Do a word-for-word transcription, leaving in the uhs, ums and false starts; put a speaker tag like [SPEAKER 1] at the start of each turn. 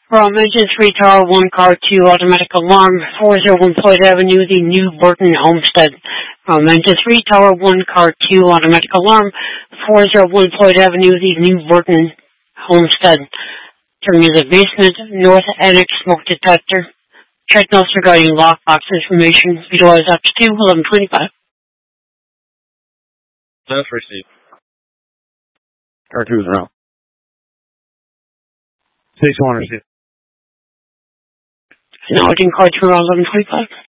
[SPEAKER 1] From Engine three Tower one Car two Automatic Alarm, four oh one Floyd Avenue, the New Burton Homestead. From Engine three Tower one Car two Automatic Alarm, four oh one Floyd Avenue, the New Burton Homestead. Turning to the basement, North Annex Smoke Detector. Check notes regarding lockbox information. Utilize after two, eleven twenty-five.
[SPEAKER 2] That's received.
[SPEAKER 3] Car two is around. Station one received.
[SPEAKER 1] Now I can call two around eleven twenty-five.